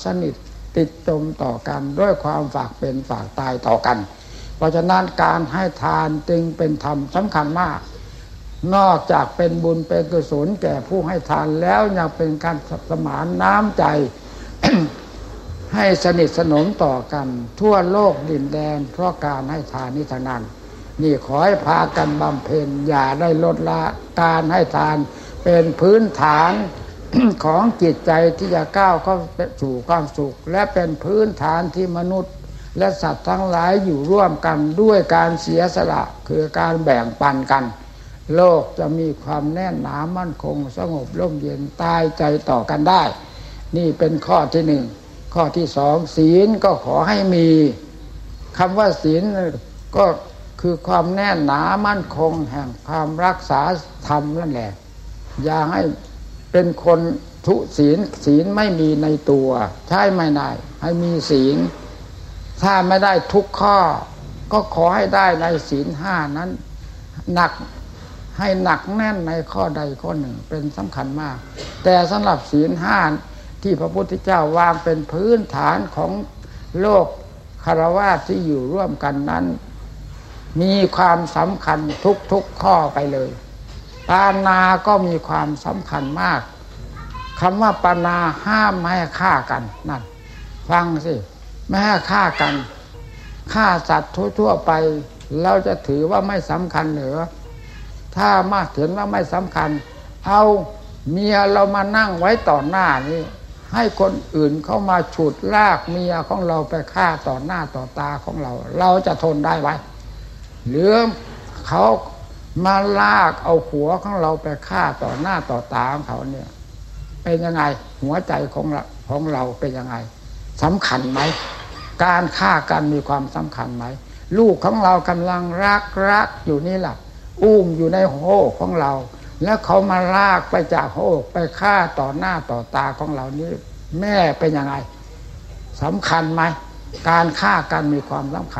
สนิทติดจมต่อกันด้วยความฝากเป็นฝากตายต่อกันเพราะฉะนั้นการให้ทานจึงเป็นธรรมสำคัญมากนอกจากเป็นบุญเป็นกุศลแก่ผู้ให้ทานแล้วยังเป็นการสมานน้ำใจ ให้สนิทสนมต่อกันทั่วโลกดินแดนเพราะการให้ทานนี้เท่านั้นนี่ขอให้พากันบำเพ็ญอย่าได้ลดละการให้ทานเป็นพื้นฐาน ของจิตใจที่จะก้าวเข้าสู่ความสุขและเป็นพื้นฐานที่มนุษย์และสัตว์ทั้งหลายอยู่ร่วมกันด้วยการเสียสละคือการแบ่งปันกันโลกจะมีความแน่นหนามั่นคงสงบร่มเย็นตายใจต่อกันได้นี่เป็นข้อที่หนึ่งข้อที่สองศีลก็ขอให้มีคำว่าศีลก็คือความแน่นหนามั่นคงแห่งความรักษาธรรมนั่นแหละอย่าให้เป็นคนทุศีลศีลไม่มีในตัวใช่ไม่ได้ให้มีศีลถ้าไม่ได้ทุกข้อก็ขอให้ได้ในศีลห้านั้นหนักให้หนักแน่นในข้อใดข้อหนึ่งเป็นสำคัญมากแต่สำหรับศีลห้าที่พระพุทธเจ้าวางเป็นพื้นฐานของโลกคฤหัสถ์ที่อยู่ร่วมกันนั้นมีความสำคัญทุกข้อไปเลยปานาก็มีความสำคัญมากคำว่าปานาห้ามไม่ให้ฆ่ากันนั่นฟังสิไม่ให้ฆ่ากันฆ่าสัตว์ทั่วไปเราจะถือว่าไม่สำคัญหรือถ้ามาเห็นว่าไม่สำคัญเอาเมียเรามานั่งไว้ต่อหน้านี้ให้คนอื่นเข้ามาฉุดลากเมียของเราไปฆ่าต่อหน้าต่อตาของเราเราจะทนได้ไหมหรือเขามาลากเอาหัวของเราไปฆ่าต่อหน้าต่อตาของเขาเนี่ยเป็นยังไงหัวใจของเราเป็นยังไงสำคัญไหมการฆ่ากันมีความสำคัญไหมลูกของเรากำลังรักอยู่นี่แหละอุ้มอยู่ในโหกของเราแล้วเขามาลากไปจากโหกไปฆ่าต่อหน้าต่อตาของเรานี่แม่เป็นยังไงสำคัญไหมการฆ่ากันมีความสำคัญ